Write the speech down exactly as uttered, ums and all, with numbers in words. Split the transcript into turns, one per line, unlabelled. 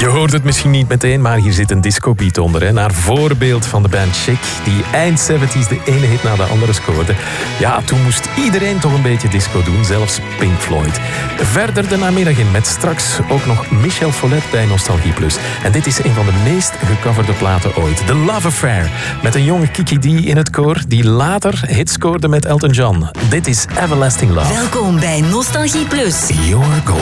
hoort het misschien niet meteen, maar hier zit een discobeat onder. Hè. Naar voorbeeld van de band Chic, die eind zeventig de ene hit na de andere scoorde. Ja, toen moest iedereen toch een beetje disco doen, zelfs Pink Floyd. Verder de namiddag in met straks ook nog Michel Follet bij Nostalgie Plus. En dit is een van de meest gecoverde platen ooit. The Love Affair, met een jonge Kiki D in het koor, die later hits scoorde met Elton John. Dit is Everlasting Love.
Welkom bij Nostalgie Plus.
Your Gold.